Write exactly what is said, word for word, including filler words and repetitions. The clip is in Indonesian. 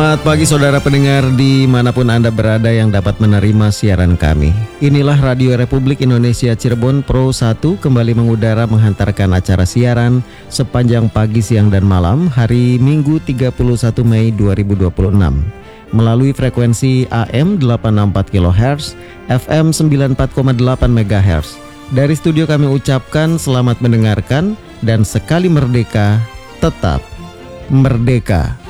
Selamat pagi saudara pendengar dimanapun Anda berada yang dapat menerima siaran kami. Inilah Radio Republik Indonesia Cirebon Pro satu kembali mengudara menghantarkan acara siaran sepanjang pagi, siang, dan malam hari Minggu tiga puluh satu Mei dua ribu dua puluh enam. Melalui frekuensi A M delapan enam empat kilohertz, F M sembilan empat koma delapan megahertz. Dari studio kami ucapkan selamat mendengarkan dan sekali merdeka, tetap merdeka.